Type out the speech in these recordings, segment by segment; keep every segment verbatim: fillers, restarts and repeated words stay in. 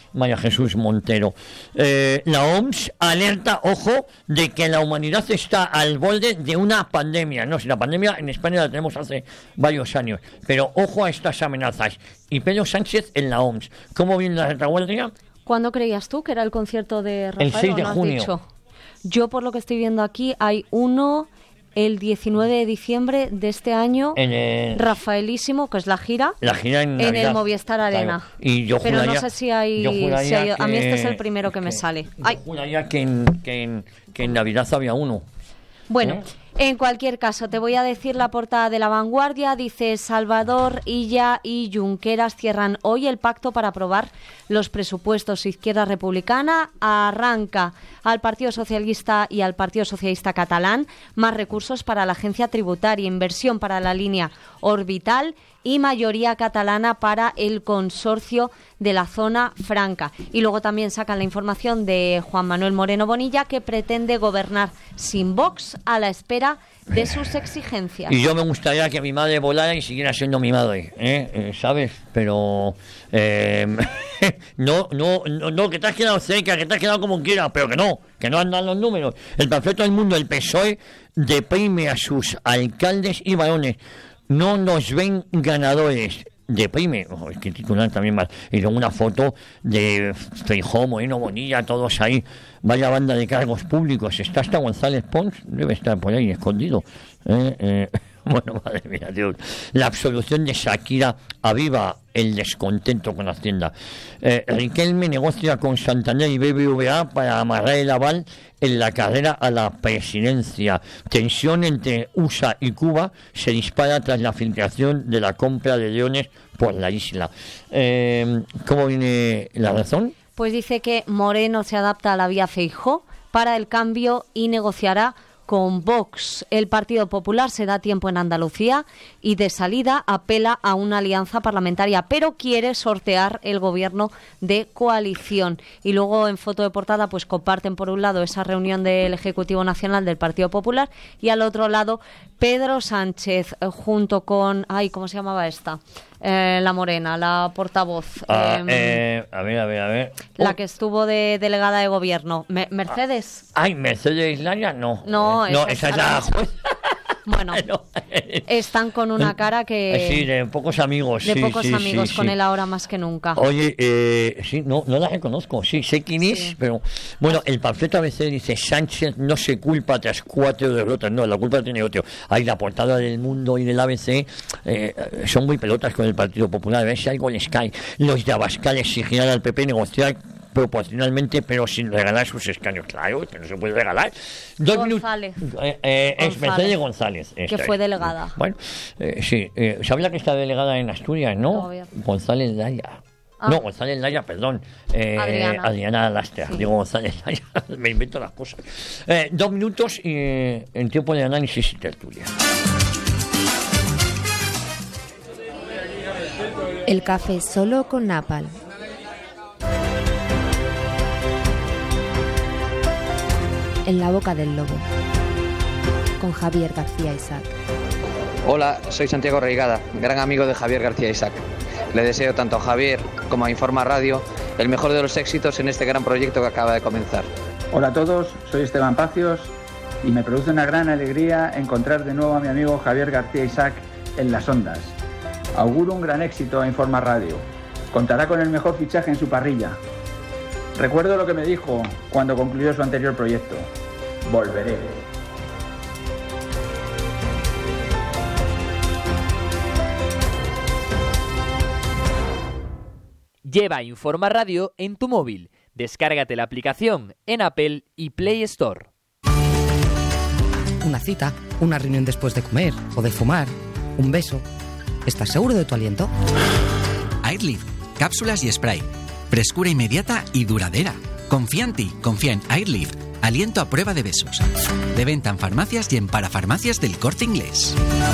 María Jesús Montero. Eh, la O M S alerta, ojo, de que la humanidad está al borde de una pandemia. No, si la pandemia en España la tenemos hace varios años, pero ojo a estas amenazas. Y Pedro Sánchez en la O M S. ¿Cómo viene la retaguardia? ¿Cuándo creías tú que era el concierto de Rafael? El seis de ¿no has junio. dicho? Yo, por lo que estoy viendo aquí, hay uno el diecinueve de diciembre de este año, en el... Rafaelísimo, que es la gira, la gira en, en el Movistar Arena. Claro. Y yo Pero juraría, no sé si hay... Si hay a mí este es el primero que, que me sale. Yo Ay. juraría que en, que, en, que en Navidad había uno. Bueno, ¿Eh? En cualquier caso, te voy a decir la portada de La Vanguardia. Dice: Salvador, Illa y Junqueras cierran hoy el pacto para aprobar los presupuestos. Izquierda Republicana arranca al Partido Socialista y al Partido Socialista Catalán más recursos para la agencia tributaria, inversión para la línea orbital y mayoría catalana para el consorcio de la zona franca. Y luego también sacan la información de Juan Manuel Moreno Bonilla, que pretende gobernar sin Vox a la espera de sus exigencias. Y yo me gustaría que mi madre volara y siguiera siendo mi madre, ¿eh? Eh, ¿sabes? Pero eh, no, no, no, no, que te has quedado cerca, que te has quedado como quieras, pero que no, que no andan los números. El panfleto del Mundo, el P S O E, deprime a sus alcaldes y varones. No nos ven ganadores. Deprime, oh, es que titular también más. Y luego una foto de Feijóo, Moreno Bonilla, todos ahí, vaya banda de cargos públicos. Está hasta González Pons, debe estar por ahí escondido. Eh, eh, bueno, madre mía, Dios. La absolución de Shakira aviva el descontento con Hacienda. Eh, Riquelme negocia con Santander y B B V A para amarrar el aval en la carrera a la presidencia. Tensión entre U S A y Cuba se dispara tras la filtración de la compra de leones por la isla. Eh, ¿Cómo viene la razón? Pues dice que Moreno se adapta a la vía Feijóo para el cambio y negociará con Vox. El Partido Popular se da tiempo en Andalucía y de salida apela a una alianza parlamentaria, pero quiere sortear el gobierno de coalición. Y luego en foto de portada pues comparten por un lado esa reunión del Ejecutivo Nacional del Partido Popular y al otro lado Pedro Sánchez eh, junto con... ay, ¿cómo se llamaba esta? Eh, la morena, la portavoz. Ah, eh, eh, a ver, a ver, a ver. La oh. que estuvo de delegada de gobierno. Me- Mercedes. Ay, Mercedes Islaya, no. No, no esa esa es es la jueza. Bueno, No. están con una cara que... Sí, de pocos amigos. de sí, pocos sí, amigos sí, con sí. él ahora más que nunca. Oye, eh, sí, no, no la reconozco, sí, sé quién es, Sí. pero bueno, el panfleto a veces dice Sánchez no se culpa tras cuatro derrotas, no, la culpa la tiene otro. Ahí la portada del Mundo y del A B C eh, son muy pelotas con el Partido Popular, a ver si algo les cae. Los de Abascal exigirán al P P negociar proporcionalmente, pero sin regalar sus escaños. Claro, que no se puede regalar. Dos González. minutos. Eh, eh, es González. Mercedes González. Que esta fue es. delegada. Bueno, eh, sí. Eh, ¿Sabe la que está delegada en Asturias, no? Todavía. González Laya. Ah. No, González Laya, perdón. Eh, Adriana. Adriana Lastra. Sí. Digo González Laya. Me invento las cosas. Eh, dos minutos y eh, en tiempo de análisis y tertulia. El café solo con Napal. En la boca del lobo. Con Javier García Isaac. Hola, soy Santiago Reigada, gran amigo de Javier García Isaac. Le deseo tanto a Javier como a Informa Radio el mejor de los éxitos en este gran proyecto que acaba de comenzar. Hola a todos, soy Esteban Pacios y me produce una gran alegría encontrar de nuevo a mi amigo Javier García Isaac en las ondas. Auguro un gran éxito a Informa Radio. Contará con el mejor fichaje en su parrilla. Recuerdo lo que me dijo cuando concluyó su anterior proyecto. Volveré. Lleva Informa Radio en tu móvil. Descárgate la aplicación en Apple y Play Store. Una cita, una reunión después de comer o de fumar, un beso. ¿Estás seguro de tu aliento? Airlift, cápsulas y spray. Frescura inmediata y duradera. Confía en ti, confía en Airlift. Aliento a prueba de besos. De venta en farmacias y en parafarmacias del Corte Inglés.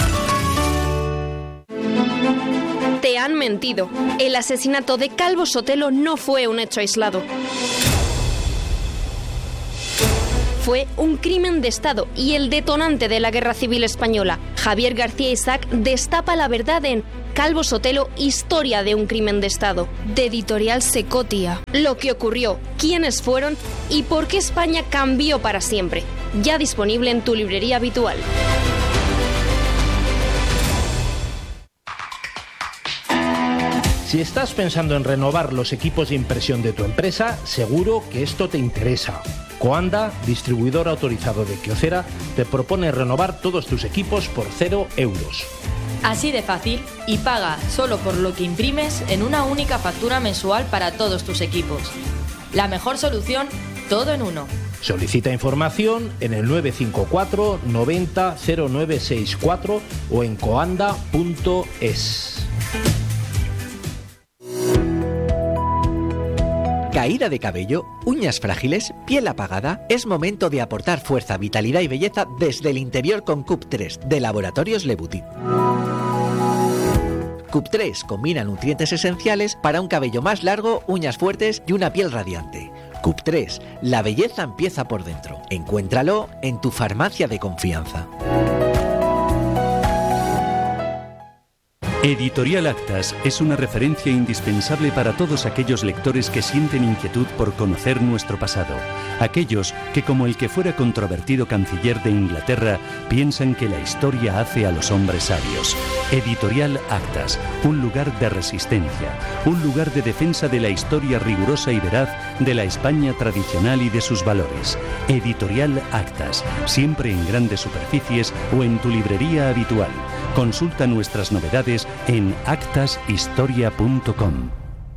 Te han mentido. El asesinato de Calvo Sotelo no fue un hecho aislado. Fue un crimen de Estado y el detonante de la Guerra Civil Española. Javier García Isaac destapa la verdad en Calvo Sotelo, Historia de un crimen de Estado, de Editorial Secotia. Lo que ocurrió, quiénes fueron y por qué España cambió para siempre. Ya disponible en tu librería habitual. Si estás pensando en renovar los equipos de impresión de tu empresa, seguro que esto te interesa. Coanda, distribuidor autorizado de Kyocera, te propone renovar todos tus equipos por cero euros. Así de fácil, y paga solo por lo que imprimes en una única factura mensual para todos tus equipos. La mejor solución, todo en uno. Solicita información en el nueve cinco cuatro noventa cero nueve sesenta y cuatro o en coanda punto es. Caída de cabello, uñas frágiles, piel apagada. Es momento de aportar fuerza, vitalidad y belleza desde el interior con C U P tres de Laboratorios Lebutit. C U P tres combina nutrientes esenciales para un cabello más largo, uñas fuertes y una piel radiante. C U P tres, la belleza empieza por dentro. Encuéntralo en tu farmacia de confianza. Editorial Actas es una referencia indispensable para todos aquellos lectores que sienten inquietud por conocer nuestro pasado. Aquellos que, como el que fuera controvertido canciller de Inglaterra, piensan que la historia hace a los hombres sabios. Editorial Actas, un lugar de resistencia, un lugar de defensa de la historia rigurosa y veraz de la España tradicional y de sus valores. Editorial Actas, siempre en grandes superficies o en tu librería habitual. Consulta nuestras novedades en actas historia punto com.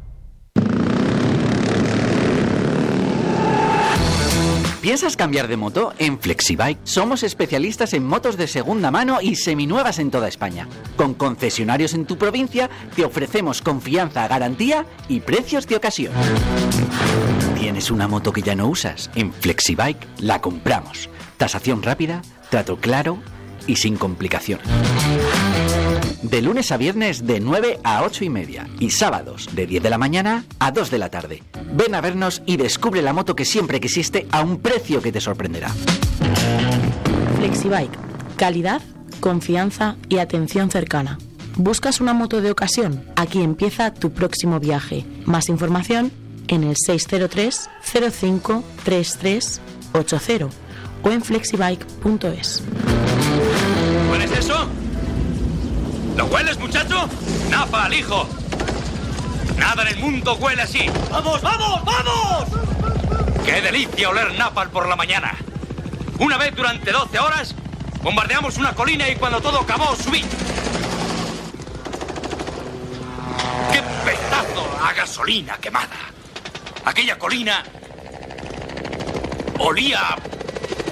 ¿Piensas cambiar de moto? En Flexibike somos especialistas en motos de segunda mano y seminuevas en toda España. Con concesionarios en tu provincia te ofrecemos confianza, garantía y precios de ocasión. ¿Tienes una moto que ya no usas? En Flexibike la compramos. Tasación rápida, trato claro y sin complicaciones. De lunes a viernes de nueve a ocho y media y sábados de diez de la mañana a dos de la tarde. Ven a vernos y descubre la moto que siempre quisiste a un precio que te sorprenderá. Flexibike, calidad, confianza y atención cercana. ¿Buscas una moto de ocasión? Aquí empieza tu próximo viaje. Más información en el seis cero tres cero cinco tres tres ocho cero o en flexibike punto es. ¿Hueles eso? ¿Lo hueles, muchacho? ¡Napa al hijo! Nada en el mundo huele así. ¡Vamos, vamos, vamos! ¡Qué delicia oler napal por la mañana! Una vez durante doce horas, bombardeamos una colina y cuando todo acabó, subí. ¡Qué pedazo a gasolina quemada! Aquella colina olía a